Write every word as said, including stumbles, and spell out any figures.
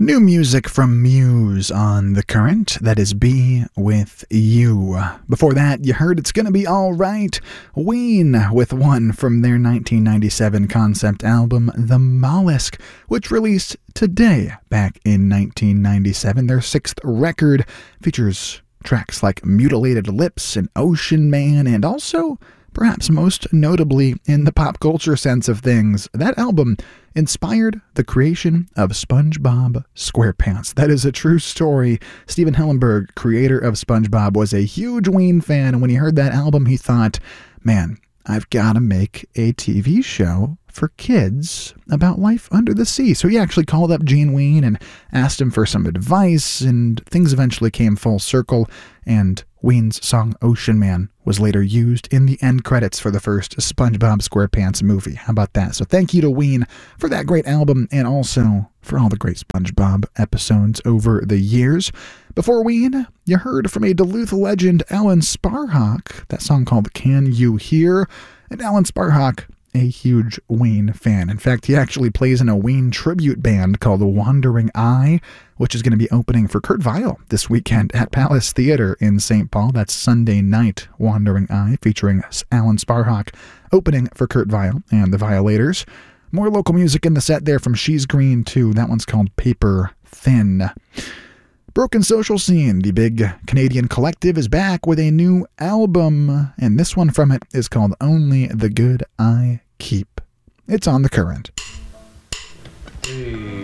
New music from Muse on The Current, that is Be With You. Before that, you heard It's Gonna Be Alright, Ween, with one from their nineteen ninety-seven concept album, The Mollusk, which released today, back in nineteen ninety-seven. Their sixth record features tracks like Mutilated Lips and Ocean Man, and also, perhaps most notably in the pop culture sense of things, that album inspired the creation of SpongeBob SquarePants. That is a true story. Steven Hillenburg, creator of SpongeBob, was a huge Ween fan, and when he heard that album, he thought, man, I've got to make a T V show for kids about life under the sea. So he actually called up Gene Ween and asked him for some advice, and things eventually came full circle, and Ween's song Ocean Man was later used in the end credits for the first SpongeBob SquarePants movie. How about that? So thank you to Ween for that great album, and also for all the great SpongeBob episodes over the years. Before Ween, you heard from a Duluth legend, Alan Sparhawk, that song called Can You Hear? And Alan Sparhawk, a huge Ween fan. In fact, he actually plays in a Ween tribute band called The Wandering Eye, which is going to be opening for Kurt Weill this weekend at Palace Theater in Saint Paul. That's Sunday night, Wandering Eye, featuring Alan Sparhawk, opening for Kurt Weill and the Violators. More local music in the set there from She's Green, too. That one's called Paper Thin. Broken Social Scene, the big Canadian collective, is back with a new album, and this one from it is called Only the Good I Keep. It's on The Current. Hey.